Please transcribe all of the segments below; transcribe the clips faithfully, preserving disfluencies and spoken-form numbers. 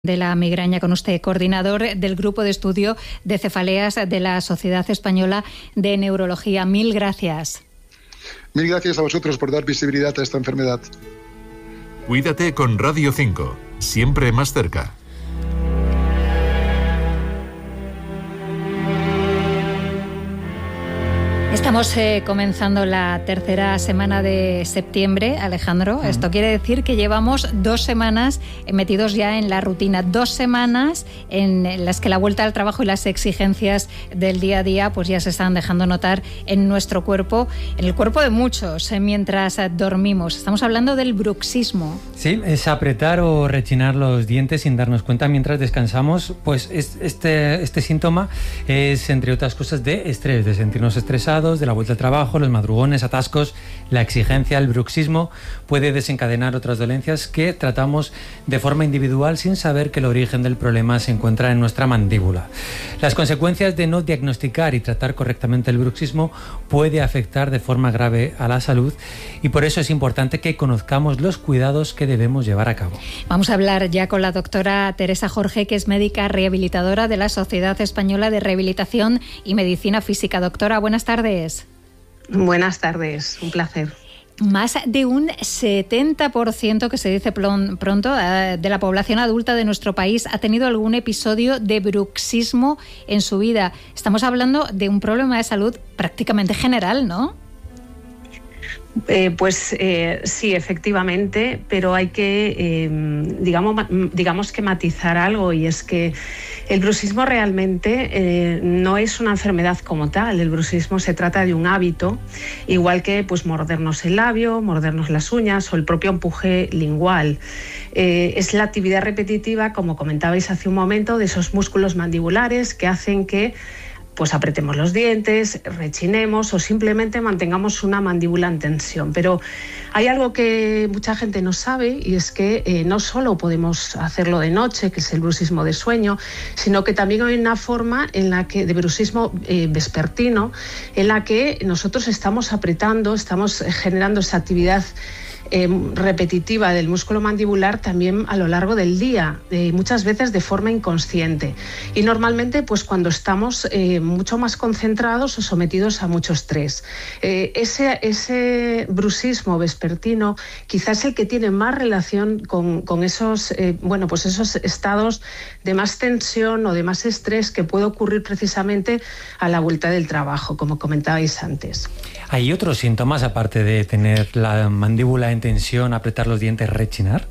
de la migraña con usted, coordinador del Grupo de Estudio de Cefaleas de la Sociedad Española de Neurología. Mil gracias. Mil gracias a vosotros por dar visibilidad a esta enfermedad. Cuídate con Radio cinco, siempre más cerca. Estamos eh, comenzando la tercera semana de septiembre, Alejandro. Uh-huh. Esto quiere decir que llevamos dos semanas metidos ya en la rutina, dos semanas en las que la vuelta al trabajo y las exigencias del día a día pues ya se están dejando notar en nuestro cuerpo, en el cuerpo de muchos, eh, mientras eh, dormimos. Estamos hablando del bruxismo. Sí, es apretar o rechinar los dientes sin darnos cuenta mientras descansamos. Pues es, este, este síntoma es, entre otras cosas, de estrés, de sentirnos estresados, de la vuelta al trabajo, los madrugones, atascos, la exigencia. El bruxismo puede desencadenar otras dolencias que tratamos de forma individual sin saber que el origen del problema se encuentra en nuestra mandíbula. Las consecuencias de no diagnosticar y tratar correctamente el bruxismo puede afectar de forma grave a la salud y por eso es importante que conozcamos los cuidados que debemos llevar a cabo. Vamos a hablar ya con la doctora Teresa Jorge, que es médica rehabilitadora de la Sociedad Española de Rehabilitación y Medicina Física. Doctora, buenas tardes. Buenas tardes, un placer. Más de un setenta por ciento, que se dice pronto, de la población adulta de nuestro país ha tenido algún episodio de bruxismo en su vida. Estamos hablando de un problema de salud prácticamente general, ¿no? Eh, pues eh, sí, efectivamente, pero hay que, eh, digamos, digamos que matizar algo, y es que el bruxismo realmente eh, no es una enfermedad como tal. El bruxismo se trata de un hábito, igual que pues mordernos el labio, mordernos las uñas o el propio empuje lingual. Eh, es la actividad repetitiva, como comentabais hace un momento, de esos músculos mandibulares que hacen que pues apretemos los dientes, rechinemos o simplemente mantengamos una mandíbula en tensión. Pero hay algo que mucha gente no sabe, y es que eh, no solo podemos hacerlo de noche, que es el bruxismo de sueño, sino que también hay una forma en la que, de bruxismo eh, vespertino, en la que nosotros estamos apretando, estamos generando esa actividad Eh, repetitiva del músculo mandibular también a lo largo del día, eh, muchas veces de forma inconsciente, y normalmente pues cuando estamos eh, mucho más concentrados o sometidos a mucho estrés. Eh, ese, ese bruxismo vespertino quizás es el que tiene más relación con, con esos, eh, bueno, pues esos estados de más tensión o de más estrés que puede ocurrir precisamente a la vuelta del trabajo, como comentabais antes. ¿Hay otros síntomas aparte de tener la mandíbula en tensión, apretar los dientes, rechinar?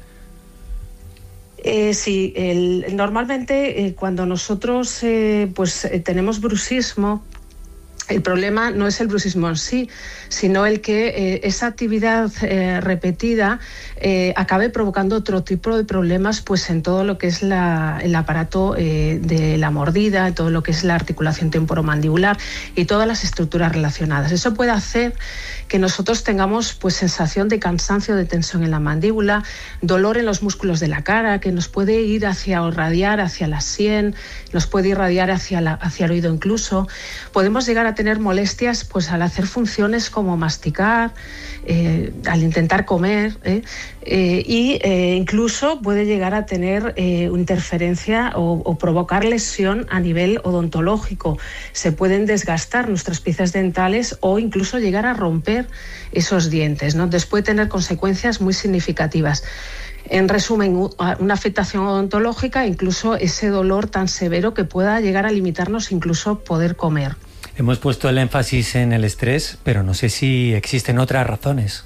Eh, sí, el, normalmente eh, cuando nosotros eh, pues eh, tenemos bruxismo, el problema no es el bruxismo en sí, sino el que eh, esa actividad eh, repetida eh, acabe provocando otro tipo de problemas pues en todo lo que es la, el aparato eh, de la mordida, en todo lo que es la articulación temporomandibular y todas las estructuras relacionadas. Eso puede hacer que nosotros tengamos pues sensación de cansancio, de tensión en la mandíbula, dolor en los músculos de la cara, que nos puede ir hacia o irradiar hacia la sien, nos puede irradiar hacia, la, hacia el oído incluso. Podemos llegar a tener molestias pues al hacer funciones como masticar, eh, al intentar comer, eh, eh, y eh, incluso puede llegar a tener eh, interferencia o, o provocar lesión a nivel odontológico. Se pueden desgastar nuestras piezas dentales o incluso llegar a romper esos dientes, ¿no? Entonces puede tener consecuencias muy significativas. En resumen, una afectación odontológica, incluso ese dolor tan severo que pueda llegar a limitarnos incluso poder comer. Hemos puesto el énfasis en el estrés, pero no sé si existen otras razones.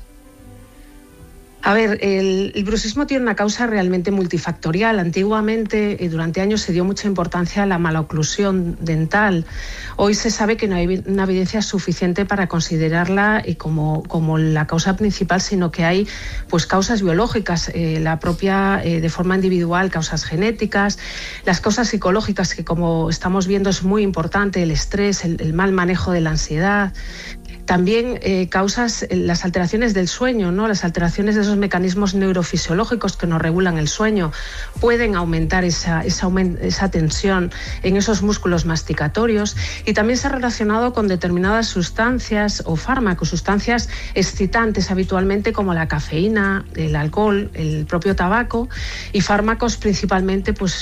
A ver, el, el bruxismo tiene una causa realmente multifactorial. Antiguamente, eh, durante años, se dio mucha importancia a la maloclusión dental. Hoy se sabe que no hay una evidencia suficiente para considerarla eh, como, como la causa principal, sino que hay pues, causas biológicas, eh, la propia, eh, de forma individual, causas genéticas, las causas psicológicas, que como estamos viendo es muy importante, el estrés, el, el mal manejo de la ansiedad. También eh, causas eh, las alteraciones del sueño, ¿no? Las alteraciones de esos mecanismos neurofisiológicos que nos regulan el sueño pueden aumentar esa, esa, esa tensión en esos músculos masticatorios, y también se ha relacionado con determinadas sustancias o fármacos, sustancias excitantes habitualmente como la cafeína, el alcohol, el propio tabaco, y fármacos principalmente pues